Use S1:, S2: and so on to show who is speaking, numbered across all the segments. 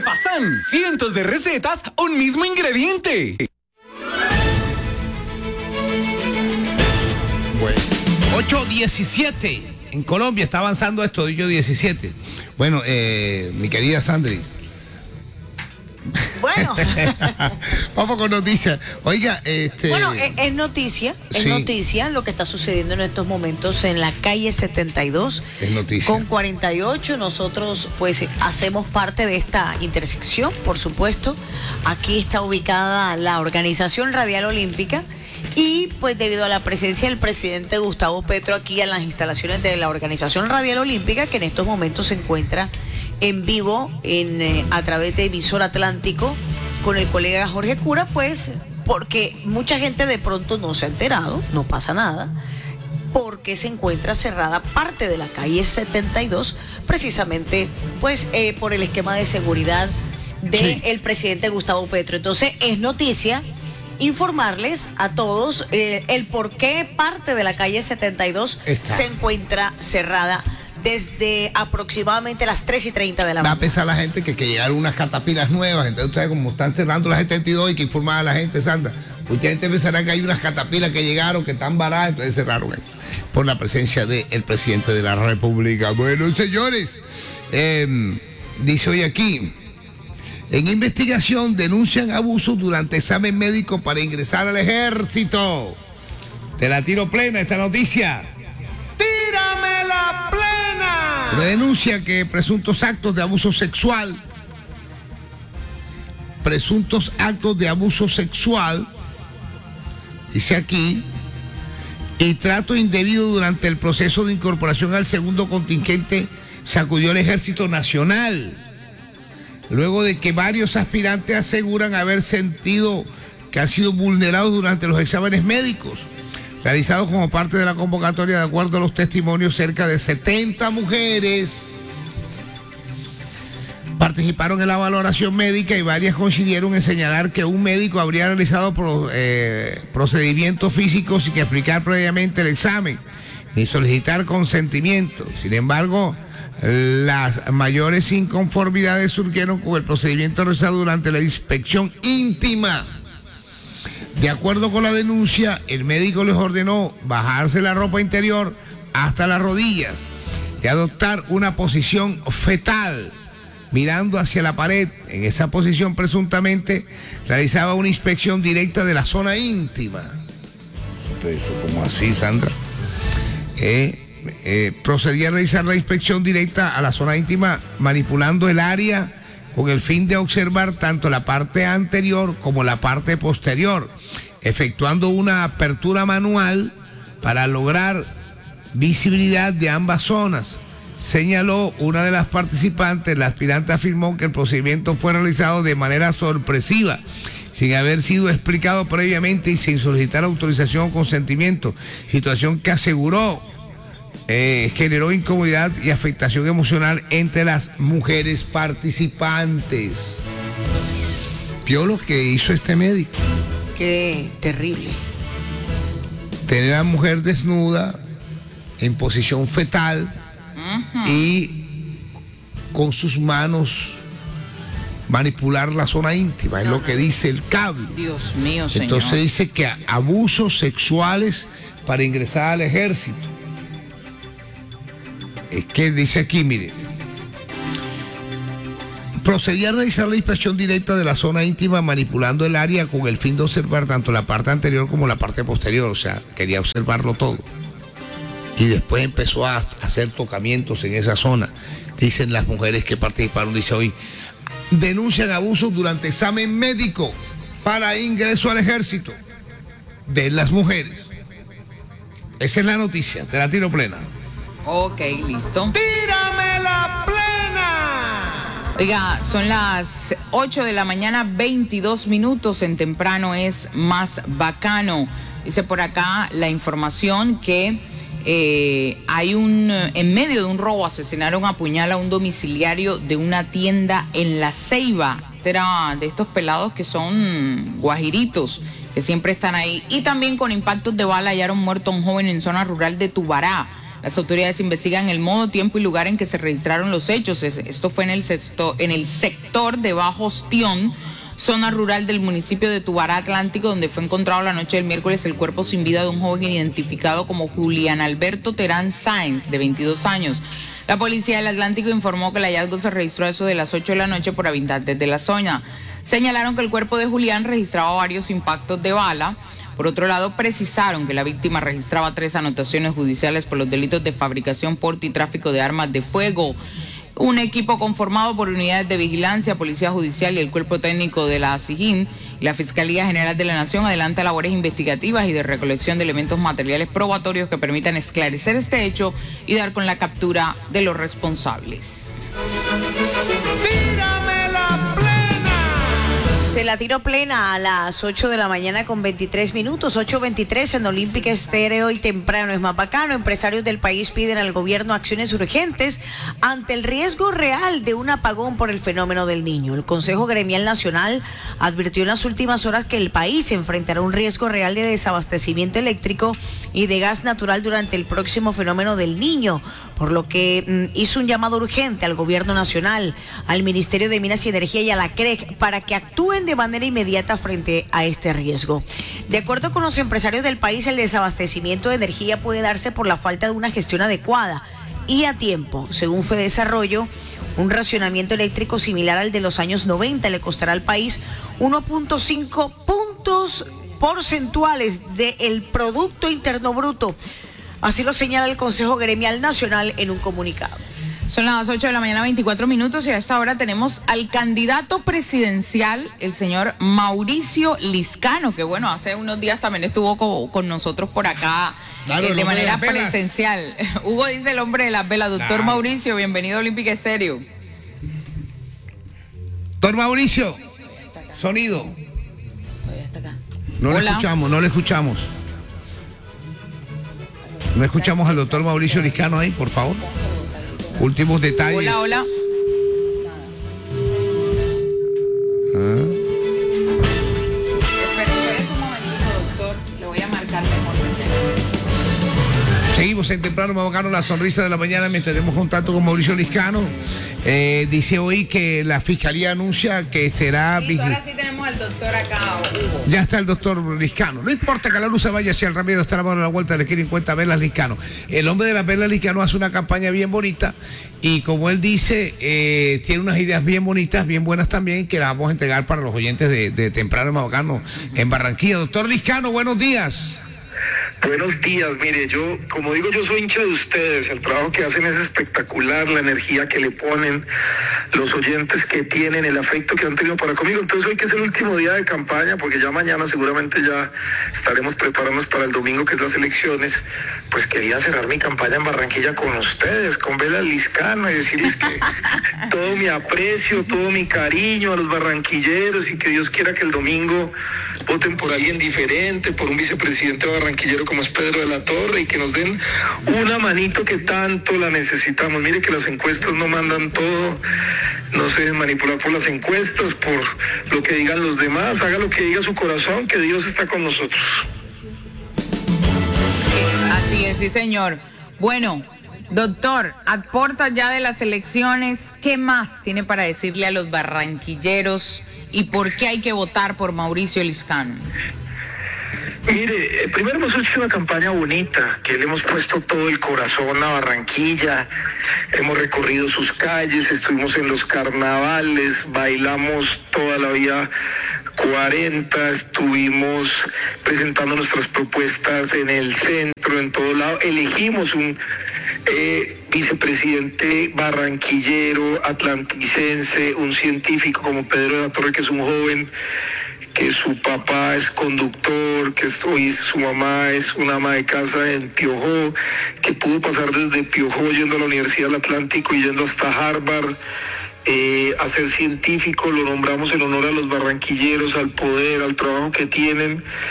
S1: Alpazán, cientos de recetas, un mismo ingrediente.
S2: Bueno, 8:17. En Colombia está avanzando esto, 8:17. Bueno, mi querida Sandri.
S3: Bueno.
S2: Vamos con noticias. Oiga,
S3: Bueno, es noticia lo que está sucediendo en estos momentos en la calle 72.
S2: Es noticia.
S3: Con 48, nosotros pues hacemos parte de esta intersección, por supuesto. Aquí está ubicada la Organización Radial Olímpica y pues debido a la presencia del presidente Gustavo Petro aquí en las instalaciones de la Organización Radial Olímpica, que en estos momentos se encuentra en vivo a través de Emisor Atlántico con el colega Jorge Cura, pues porque mucha gente de pronto no se ha enterado, no pasa nada, porque se encuentra cerrada parte de la calle 72, precisamente pues por el esquema de seguridad del presidente Gustavo Petro. Entonces es noticia informarles a todos el por qué parte de la calle 72 se encuentra cerrada desde aproximadamente las 3:30 de la mañana.
S2: Va a pesar la gente que llegaron unas catapilas nuevas, entonces ustedes como están cerrando las 72 y que informar a la gente, Sandra, mucha gente pensará que hay unas catapilas que llegaron, que están baratas, entonces cerraron esto, por la presencia del presidente de la República. Bueno, señores, dice hoy aquí, en investigación denuncian abusos durante examen médico para ingresar al ejército. Te la tiro plena esta noticia.
S1: ¡Tírame la plena!
S2: Una denuncia que presuntos actos de abuso sexual, dice aquí, y trato indebido durante el proceso de incorporación al segundo contingente sacudió el Ejército Nacional, luego de que varios aspirantes aseguran haber sentido que han sido vulnerados durante los exámenes médicos realizados como parte de la convocatoria. De acuerdo a los testimonios, cerca de 70 mujeres participaron en la valoración médica y varias coincidieron en señalar que un médico habría realizado procedimientos físicos sin explicar previamente el examen ni solicitar consentimiento. Sin embargo, las mayores inconformidades surgieron con el procedimiento realizado durante la inspección íntima. De acuerdo con la denuncia, el médico les ordenó bajarse la ropa interior hasta las rodillas y adoptar una posición fetal, mirando hacia la pared. En esa posición presuntamente realizaba una inspección directa de la zona íntima. ¿Cómo así, Sandra? Procedía a realizar la inspección directa a la zona íntima, manipulando el área con el fin de observar tanto la parte anterior como la parte posterior, efectuando una apertura manual para lograr visibilidad de ambas zonas. Señaló una de las participantes. La aspirante afirmó que el procedimiento fue realizado de manera sorpresiva, sin haber sido explicado previamente y sin solicitar autorización o consentimiento, situación que aseguró generó incomodidad y afectación emocional entre las mujeres participantes. Vio lo que hizo este médico.
S3: Qué terrible.
S2: Tener a la mujer desnuda, en posición fetal, y con sus manos manipular la zona íntima, es lo que dice el cable.
S4: Dios mío, señor.
S2: Entonces dice que abusos sexuales para ingresar al ejército. Es que dice aquí, mire, procedía a realizar la inspección directa de la zona íntima manipulando el área con el fin de observar tanto la parte anterior como la parte posterior, o sea, quería observarlo todo. Y después empezó a hacer tocamientos en esa zona. Dicen las mujeres que participaron, dice hoy, denuncian abusos durante examen médico para ingreso al ejército de las mujeres. Esa es la noticia, te la tiro plena.
S4: Ok, listo.
S1: ¡Tírame la plena!
S4: Oiga, son las 8 de la mañana, 22 minutos. En temprano es más bacano. Dice por acá la información que en medio de un robo asesinaron a puñal a un domiciliario de una tienda en La Ceiba. Era de estos pelados que son guajiritos, que siempre están ahí. Y también con impactos de bala hallaron muerto a un joven en zona rural de Tubará. Las autoridades investigan el modo, tiempo y lugar en que se registraron los hechos. Esto fue en el sector de Bajo Ostión, zona rural del municipio de Tubará Atlántico, donde fue encontrado la noche del miércoles el cuerpo sin vida de un joven identificado como Julián Alberto Terán Sáenz, de 22 años. La policía del Atlántico informó que el hallazgo se registró a eso de las 8 de la noche por habitantes de la zona. Señalaron que el cuerpo de Julián registraba varios impactos de bala. Por otro lado, precisaron que la víctima registraba 3 anotaciones judiciales por los delitos de fabricación, porte y tráfico de armas de fuego. Un equipo conformado por unidades de vigilancia, policía judicial y el cuerpo técnico de la SIJIN y la Fiscalía General de la Nación adelanta labores investigativas y de recolección de elementos materiales probatorios que permitan esclarecer este hecho y dar con la captura de los responsables.
S3: Se la tiró plena a las 8 de la mañana con 23 minutos, 8:23 en Olímpica Estéreo y Temprano es más bacano. Empresarios del país piden al gobierno acciones urgentes ante el riesgo real de un apagón por el fenómeno del Niño. El Consejo Gremial Nacional advirtió en las últimas horas que el país enfrentará un riesgo real de desabastecimiento eléctrico y de gas natural durante el próximo fenómeno del Niño, por lo que hizo un llamado urgente al gobierno nacional, al Ministerio de Minas y Energía y a la CREC para que actúen de manera inmediata frente a este riesgo. De acuerdo con los empresarios del país, el desabastecimiento de energía puede darse por la falta de una gestión adecuada y a tiempo. Según Fedesarrollo, un racionamiento eléctrico similar al de los años 90 le costará al país 1.5 puntos porcentuales del Producto Interno Bruto. Así lo señala el Consejo Gremial Nacional en un comunicado.
S4: Son las 8 de la mañana, 24 minutos, y a esta hora tenemos al candidato presidencial, el señor Mauricio Liscano, que bueno, hace unos días también estuvo con nosotros por acá, claro, de manera presencial. Hugo dice el hombre de las velas. Doctor claro. Mauricio, bienvenido a Olímpica Estéreo.
S2: Doctor Mauricio, sonido. No le escuchamos. No escuchamos al doctor Mauricio Liscano ahí, por favor. Últimos detalles.
S4: Hola. Espera un momentito, doctor. Le voy a marcar mejor.
S2: Seguimos en Temprano más bacano, la sonrisa de la mañana, mientras tenemos contacto con Mauricio Liscano. Dice hoy que la Fiscalía anuncia que será...
S4: Ahora sí tenemos al doctor acá, Hugo.
S2: Ya está el doctor Liscano. No importa que la luz se vaya hacia el Ramiro, está a la vuelta, le quieren cuenta Velas Liscano. El hombre de las Velas Liscano hace una campaña bien bonita y, como él dice, tiene unas ideas bien bonitas, bien buenas también, que las vamos a entregar para los oyentes de Temprano más bacano en Barranquilla. Doctor Liscano, buenos días.
S5: Buenos días, mire, como digo, yo soy hincha de ustedes, el trabajo que hacen es espectacular, la energía que le ponen, los oyentes que tienen, el afecto que han tenido para conmigo. Entonces hoy, que es el último día de campaña, porque ya mañana seguramente ya estaremos preparándonos para el domingo, que es las elecciones, pues quería cerrar mi campaña en Barranquilla con ustedes, con Velas Liscano, y decirles que todo mi aprecio, todo mi cariño a los barranquilleros, y que Dios quiera que el domingo voten por alguien diferente, por un vicepresidente barranquillero como es Pedro de la Torre, y que nos den una manito que tanto la necesitamos. Mire que las encuestas no mandan todo, no se dejen manipular por las encuestas, por lo que digan los demás, haga lo que diga su corazón, que Dios está con nosotros.
S4: Así es, sí señor. Bueno, doctor, a puertas ya de las elecciones, ¿qué más tiene para decirle a los barranquilleros y por qué hay que votar por Mauricio Liscano?
S5: Mire, primero hemos hecho una campaña bonita, que le hemos puesto todo el corazón a Barranquilla, hemos recorrido sus calles, estuvimos en los carnavales, bailamos toda la vía 40, estuvimos presentando nuestras propuestas en el centro, en todo lado, elegimos un vicepresidente barranquillero, atlanticense, un científico como Pedro de la Torre, que es un joven, que su papá es conductor, que hoy su mamá es una ama de casa en Piojó, que pudo pasar desde Piojó yendo a la Universidad del Atlántico y yendo hasta Harvard a ser científico. Lo nombramos en honor a los barranquilleros, al poder, al trabajo que tienen.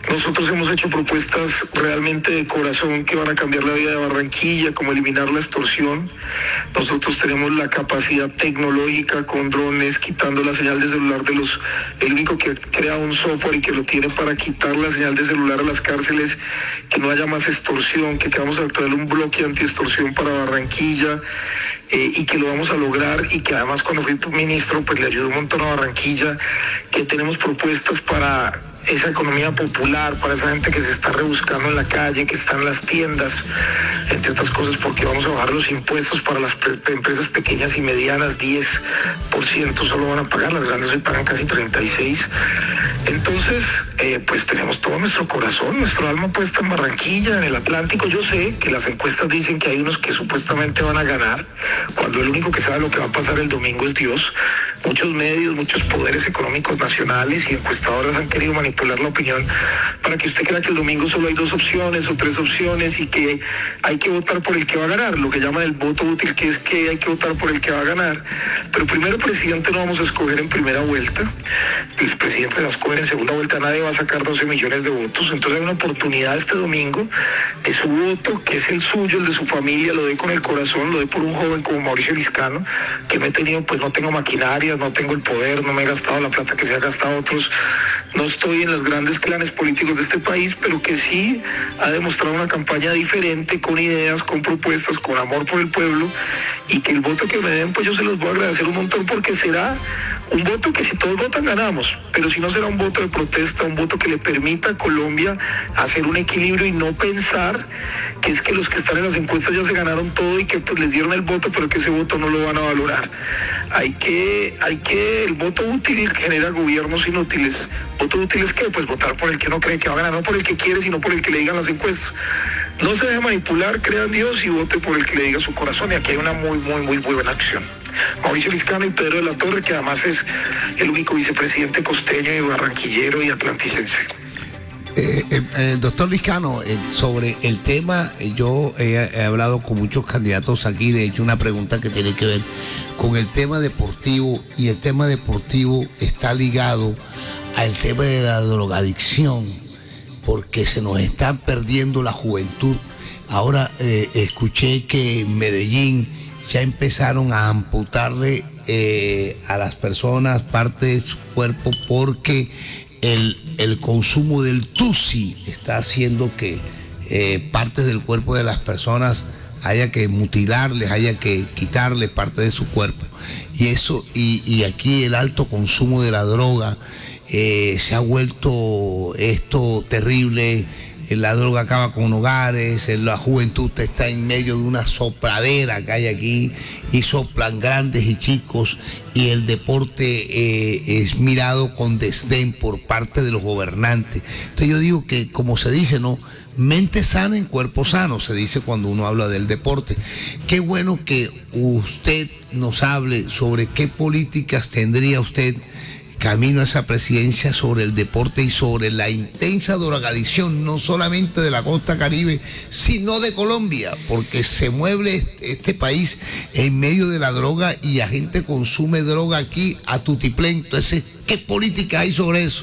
S5: Nosotros hemos hecho propuestas realmente de corazón que van a cambiar la vida de Barranquilla, como eliminar la extorsión. Nosotros tenemos la capacidad tecnológica con drones, quitando la señal de celular el único que crea un software y que lo tiene para quitar la señal de celular a las cárceles, que no haya más extorsión, que vamos a crear un bloque anti-extorsión para Barranquilla. Y que lo vamos a lograr, y que además cuando fui ministro pues le ayudó un montón a Barranquilla, que tenemos propuestas para esa economía popular, para esa gente que se está rebuscando en la calle, que está en las tiendas, entre otras cosas porque vamos a bajar los impuestos para las empresas pequeñas y medianas, 10% solo van a pagar, las grandes hoy pagan casi 36%. Entonces, pues tenemos todo nuestro corazón, nuestro alma puesta en Barranquilla, en el Atlántico. Yo sé que las encuestas dicen que hay unos que supuestamente van a ganar, cuando el único que sabe lo que va a pasar el domingo es Dios. Muchos medios, muchos poderes económicos nacionales y encuestadoras han querido manipular la opinión para que usted crea que el domingo solo hay 2 opciones o 3 opciones y que hay que votar por el que va a ganar, lo que llaman el voto útil, que es que hay que votar por el que va a ganar. Pero primero, presidente no vamos a escoger en primera vuelta, el presidente se va a escoger en segunda vuelta, nadie va a sacar 12 millones de votos, entonces hay una oportunidad este domingo de su voto, que es el suyo, el de su familia, lo dé con el corazón, lo dé por un joven como Mauricio Liscano, que me he tenido, pues no tengo maquinarias, no tengo el poder, no me he gastado la plata que se ha gastado otros, no estoy en los grandes clanes políticos de este país, pero que sí ha demostrado una campaña diferente, con ideas, con propuestas, con amor por el pueblo, y que el voto que me den, pues yo se los voy a agradecer un montón, porque será un voto que si todos votan ganamos, pero si no será un voto de protesta, un voto que le permita a Colombia hacer un equilibrio y no pensar que es que los que están en las encuestas ya se ganaron todo y que pues les dieron el voto, pero que ese voto no lo van a valorar. El voto útil genera gobiernos inútiles. Voto útil es que pues votar por el que no cree que va a ganar, no por el que quiere, sino por el que le digan las encuestas. No se deje manipular, crea en Dios y vote por el que le diga su corazón, y aquí hay una muy buena acción. Mauricio Liscano y Pedro de la Torre, que además es el único vicepresidente costeño y barranquillero y atlanticense.
S2: Doctor Liscano, sobre el tema, yo he hablado con muchos candidatos aquí, de hecho una pregunta que tiene que ver con el tema deportivo, y el tema deportivo está ligado al tema de la drogadicción, porque se nos está perdiendo la juventud. Ahora escuché que en Medellín ya empezaron a amputarle a las personas parte de su cuerpo porque el consumo del tusi está haciendo que partes del cuerpo de las personas haya que mutilarles, haya que quitarle parte de su cuerpo. Y eso, y aquí el alto consumo de la droga se ha vuelto esto terrible. La droga acaba con hogares, la juventud está en medio de una sopladera que hay aquí, y soplan grandes y chicos, y el deporte es mirado con desdén por parte de los gobernantes. Entonces yo digo que, como se dice, ¿no? Mente sana en cuerpo sano, se dice cuando uno habla del deporte. Qué bueno que usted nos hable sobre qué políticas tendría usted camino a esa presidencia sobre el deporte y sobre la intensa drogadicción, no solamente de la costa caribe, sino de Colombia, porque se mueve este país en medio de la droga y la gente consume droga aquí a tutiplén. Entonces, ¿qué política hay sobre eso?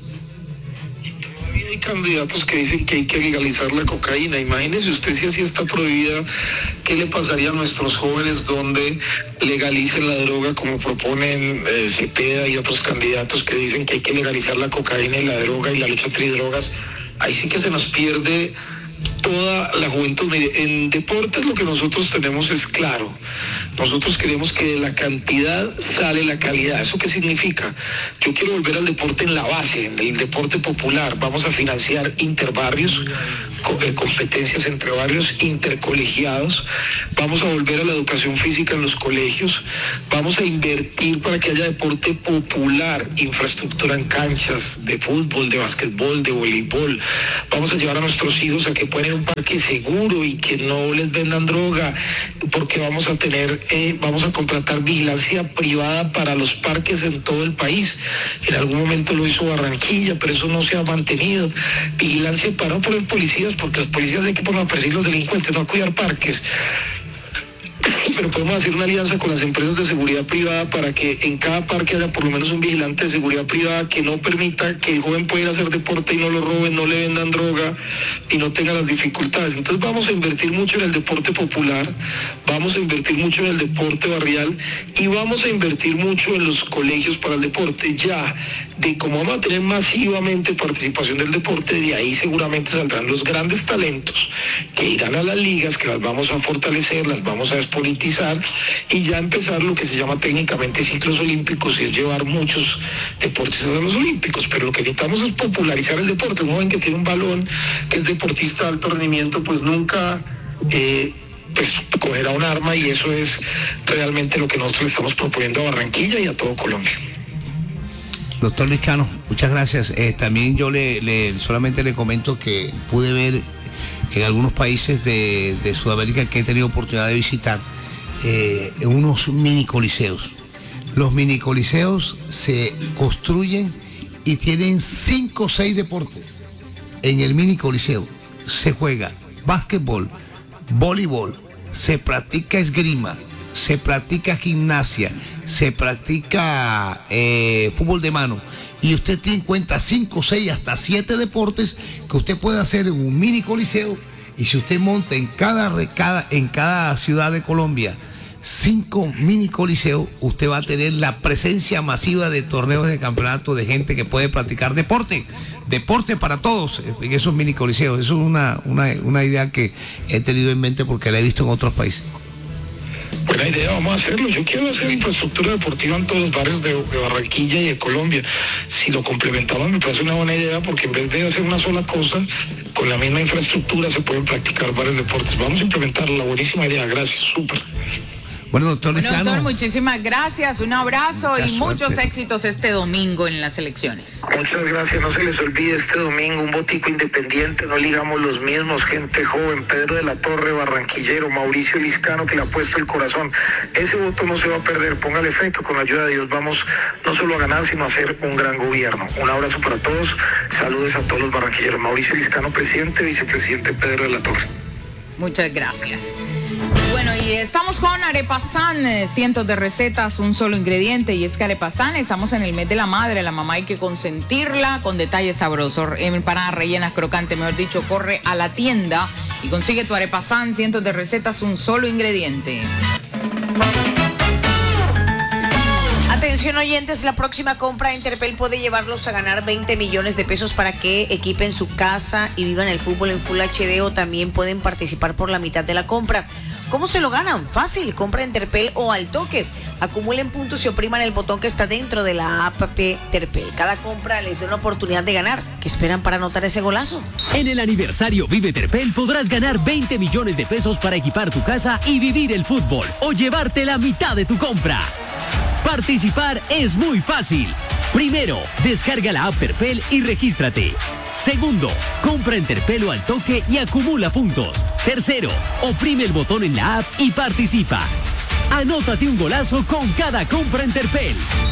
S5: Hay candidatos que dicen que hay que legalizar la cocaína. Imagínese usted, si así está prohibida, ¿qué le pasaría a nuestros jóvenes donde legalicen la droga, como proponen Cepeda y otros candidatos que dicen que hay que legalizar la cocaína y la droga y la lucha antidrogas? Ahí sí que se nos pierde toda la juventud. Mire, en deportes lo que nosotros tenemos es claro. Nosotros queremos que de la cantidad sale la calidad. ¿Eso qué significa? Yo quiero volver al deporte en la base, en el deporte popular. Vamos a financiar interbarrios, competencias entre barrios, intercolegiados. Vamos a volver a la educación física en los colegios. Vamos a invertir para que haya deporte popular, infraestructura en canchas de fútbol, de básquetbol, de voleibol. Vamos a llevar a nuestros hijos a que puedan ir a un parque seguro y que no les vendan droga, porque vamos a contratar vigilancia privada para los parques en todo el país. En algún momento lo hizo Barranquilla, pero eso no se ha mantenido. Vigilancia para no poner policías, porque los policías hay que poner a perseguir los delincuentes, no a cuidar parques. pero podemos hacer una alianza con las empresas de seguridad privada para que en cada parque haya por lo menos un vigilante de seguridad privada que no permita que el joven pueda ir a hacer deporte y no lo roben, no le vendan droga y no tenga las dificultades. Entonces vamos a invertir mucho en el deporte popular, vamos a invertir mucho en el deporte barrial y vamos a invertir mucho en los colegios para el deporte. Ya de cómo vamos a tener masivamente participación del deporte, de ahí seguramente saldrán los grandes talentos que irán a las ligas, que las vamos a fortalecer, las vamos a despolitizar y ya empezar lo que se llama técnicamente ciclos olímpicos, y es llevar muchos deportistas a los olímpicos. Pero lo que necesitamos es popularizar el deporte. Un joven que tiene un balón, que es deportista de alto rendimiento, pues nunca pues cogerá un arma, y eso es realmente lo que nosotros le estamos proponiendo a Barranquilla y a todo Colombia.
S2: Doctor Liscano, muchas gracias. También yo solamente le comento que pude ver en algunos países de Sudamérica que he tenido oportunidad de visitar unos mini coliseos. Los mini coliseos se construyen y tienen 5 o 6 deportes. En el mini coliseo se juega básquetbol, voleibol, se practica esgrima, se practica gimnasia, se practica fútbol de mano, y usted tiene en cuenta 5, 6, hasta 7 deportes que usted puede hacer en un mini coliseo. Y si usted monta en cada ciudad de Colombia 5 mini coliseos, usted va a tener la presencia masiva de torneos de campeonato de gente que puede practicar deporte para todos en esos mini coliseos. Eso es una idea que he tenido en mente porque la he visto en otros países.
S5: Buena idea, vamos a hacerlo. Yo quiero hacer infraestructura deportiva en todos los barrios de Barranquilla y de Colombia. Si lo complementamos me parece una buena idea, porque en vez de hacer una sola cosa, con la misma infraestructura se pueden practicar varios deportes. Vamos a implementarla, buenísima idea, gracias, súper.
S2: Bueno, doctor Liscano,
S4: doctor, muchísimas gracias, un abrazo y muchos
S2: suerte.
S4: Éxitos este domingo en las elecciones.
S5: Muchas gracias, no se les olvide este domingo un votico independiente, no ligamos los mismos, gente joven, Pedro de la Torre, barranquillero, Mauricio Liscano, que le ha puesto el corazón. Ese voto no se va a perder, póngale fe que con la ayuda de Dios vamos no solo a ganar, sino a hacer un gran gobierno. Un abrazo para todos, saludos a todos los barranquilleros. Mauricio Liscano, presidente, vicepresidente Pedro de la Torre.
S4: Muchas gracias. Bueno, y estamos con Arepasan, cientos de recetas, un solo ingrediente, y es que Arepasan, estamos en el mes de la madre, la mamá hay que consentirla con detalles sabrosos, empanadas rellenas, crocantes, mejor dicho, corre a la tienda y consigue tu Arepasan, cientos de recetas, un solo ingrediente.
S3: Atención oyentes, la próxima compra de Interpel puede llevarlos a ganar 20 millones de pesos para que equipen su casa y vivan el fútbol en Full HD, o también pueden participar por la mitad de la compra. ¿Cómo se lo ganan? Fácil, compra Interpel o al toque. Acumulen puntos y opriman el botón que está dentro de la app Terpel. Cada compra les da una oportunidad de ganar. ¿Qué esperan para anotar ese golazo?
S6: En el aniversario Vive Terpel podrás ganar 20 millones de pesos para equipar tu casa y vivir el fútbol, o llevarte la mitad de tu compra. Participar es muy fácil. Primero, descarga la app Terpel y regístrate. Segundo, compra en Terpel o al toque y acumula puntos. Tercero, oprime el botón en la app y participa. Anótate un golazo con cada compra en Terpel.